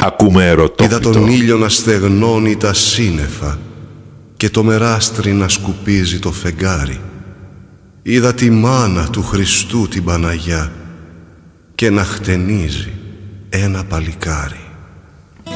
Ακούμε ερωτόφυτο. Είδα τον ήλιο να στεγνώνει τα σύννεφα και το μεράστρι να σκουπίζει το φεγγάρι. Είδα τη μάνα του Χριστού την Παναγιά και να χτενίζει ένα παλικάρι.